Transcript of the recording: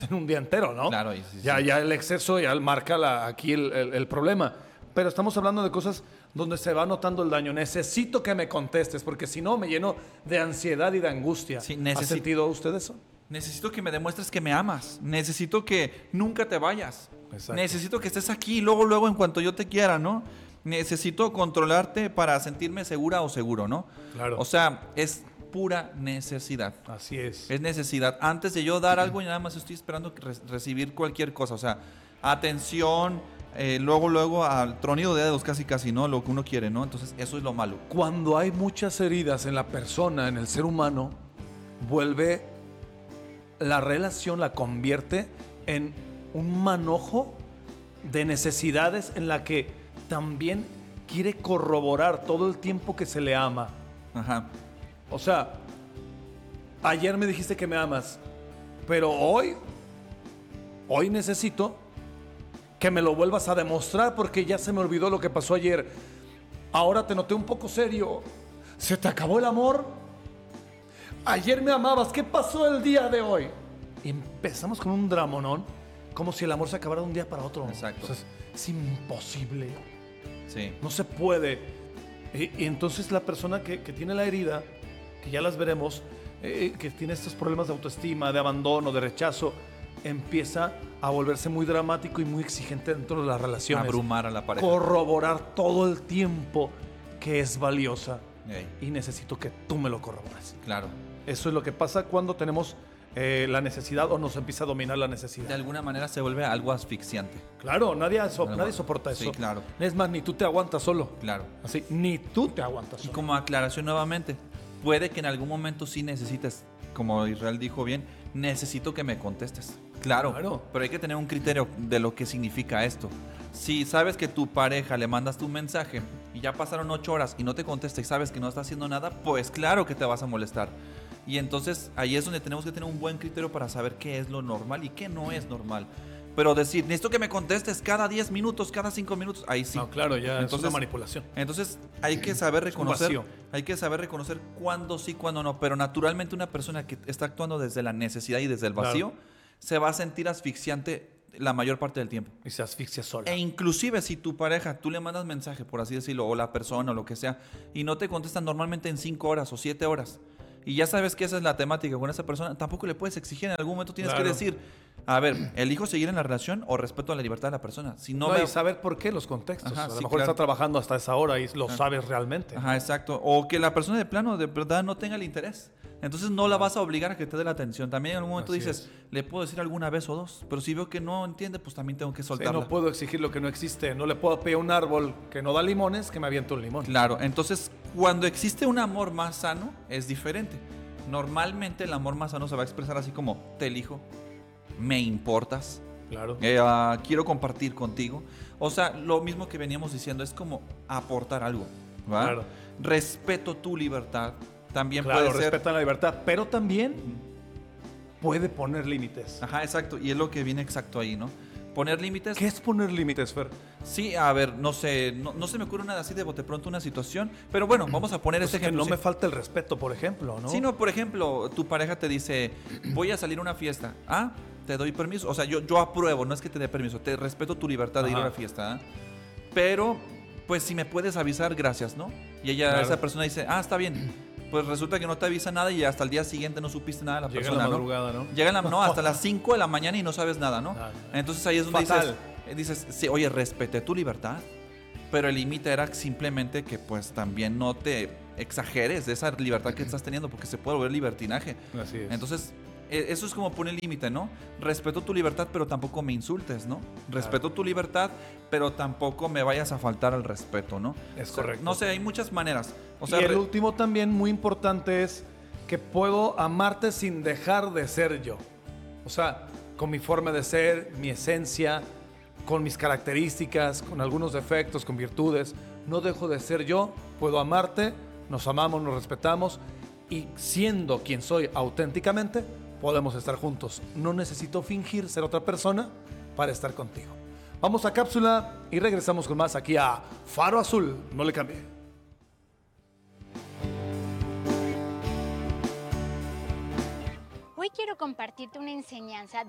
en un día entero, ¿no? Claro, ya el exceso ya marca aquí el problema. Pero estamos hablando de cosas donde se va notando el daño. Necesito que me contestes, porque si no me lleno de ansiedad y de angustia. Sí, ¿Ha sentido usted eso? Necesito que me demuestres que me amas. Necesito que nunca te vayas. Exacto. Necesito que estés aquí luego en cuanto yo te quiera, ¿no? Necesito controlarte para sentirme segura o seguro, ¿no? Claro. O sea, es pura necesidad. Así es. Es necesidad. Antes de yo dar algo, y nada más estoy esperando recibir cualquier cosa. O sea, atención, luego al tronido de dedos casi, ¿no? Lo que uno quiere, ¿no? Entonces, eso es lo malo. Cuando hay muchas heridas en la persona, en el ser humano, vuelve la relación, la convierte en un manojo de necesidades en la que también quiere corroborar todo el tiempo que se le ama. Ajá. O sea, ayer me dijiste que me amas, pero hoy necesito que me lo vuelvas a demostrar porque ya se me olvidó lo que pasó ayer. Ahora te noté un poco serio. ¿Se te acabó el amor? Ayer me amabas, ¿qué pasó el día de hoy? Y empezamos con un dramonón, como si el amor se acabara de un día para otro. Exacto. O sea, es imposible. Sí. No se puede. Y entonces la persona que tiene la herida, que ya las veremos, que tiene estos problemas de autoestima, de abandono, de rechazo, empieza a volverse muy dramático y muy exigente dentro de las relaciones. Abrumar a la pareja. Corroborar todo el tiempo que es valiosa. Ey. Y necesito que tú me lo corrobores. Claro. Eso es lo que pasa cuando tenemos la necesidad o nos empieza a dominar la De necesidad. alguna manera se vuelve algo asfixiante. Claro, nadie soporta eso. Sí, claro. Es más, ni tú te aguantas solo. Claro. Así, ni tú te aguantas Y solo. como aclaración nuevamente, puede que en algún momento sí necesites, como Israel dijo bien, necesito que me contestes. Claro, pero hay que tener un criterio de lo que significa esto. Si sabes que tu pareja le mandas tu mensaje y ya pasaron 8 horas y no te contesta y sabes que no está haciendo nada, pues claro que te vas a molestar. Y entonces ahí es donde tenemos que tener un buen criterio para saber qué es lo normal y qué no es normal. Pero decir, necesito que me contestes cada 10 minutos, cada 5 minutos, ahí sí. No, claro, ya entonces, es una manipulación. Entonces hay que saber reconocer, vacío. hay que saber reconocer cuándo sí, cuándo no. Pero naturalmente una persona que está actuando desde la necesidad y desde el vacío se va a sentir asfixiante la mayor parte del tiempo. Y se asfixia sola. E inclusive si tu pareja, tú le mandas mensaje, por así decirlo, o la persona o lo que sea, y no te contestan normalmente en 5 horas o 7 horas, y ya sabes que esa es la temática con esa persona, tampoco le puedes exigir. En algún momento tienes que decir, a ver, ¿elijo seguir en la relación o respeto a la libertad de la persona? Si no, y saber por qué, los contextos. Ajá, a lo sí, mejor claro. está trabajando hasta esa hora y lo sabes realmente. Ajá, exacto. O que la persona de plano, de verdad, no tenga el interés. Entonces no la vas a obligar a que te dé la atención. También en algún momento dices, le puedo decir alguna vez o dos, pero si veo que no entiende, pues también tengo que soltarla. Sí, no puedo exigir lo que no existe. No le puedo pedir a un árbol que no da limones que me aviente un limón. Claro, entonces cuando existe un amor más sano, es diferente. Normalmente el amor más sano se va a expresar así como, te elijo, me importas, claro. Quiero compartir contigo. O sea, lo mismo que veníamos diciendo, es como aportar algo, ¿va? Claro. Respeto tu libertad. También Claro, puede ser. respetan la libertad, pero también puede poner límites. Ajá, exacto. Y es lo que viene exacto ahí, ¿no? Poner límites. ¿Qué es poner límites, Fer? Sí, a ver, no sé, no se me ocurre nada así de bote pronto una situación, pero bueno, vamos a poner Pues este que ejemplo. no me falta el respeto, por ejemplo, ¿no? Sí, no, por ejemplo, tu pareja te dice, voy a salir a una fiesta. Ah, te doy permiso. O sea, yo apruebo, no es que te dé permiso, te respeto tu libertad de ir a la fiesta. Pero, pues si me puedes avisar, gracias, ¿no? Y esa persona dice, está bien. Pues resulta que no te avisa nada y hasta el día siguiente no supiste nada de la persona, Llega la madrugada, ¿no? Llega hasta las 5 de la mañana y no sabes nada, ¿no? Entonces ahí es donde dices, sí, oye, respeté tu libertad, pero el límite era simplemente que pues también no te exageres de esa libertad que estás teniendo porque se puede volver libertinaje. Así es. Entonces, eso es como poner límite, ¿no? Respeto tu libertad, pero tampoco me insultes, ¿no? Respeto tu libertad, pero tampoco me vayas a faltar al respeto, ¿no? Es correcto. No sé, hay muchas maneras. O sea, y el último también muy importante es que puedo amarte sin dejar de ser yo. O sea, con mi forma de ser, mi esencia, con mis características, con algunos defectos, con virtudes. No dejo de ser yo, puedo amarte, nos amamos, nos respetamos y siendo quien soy auténticamente, podemos estar juntos. No necesito fingir ser otra persona para estar contigo. Vamos a cápsula y regresamos con más aquí a Faro Azul. No le cambie. Hoy quiero compartirte una enseñanza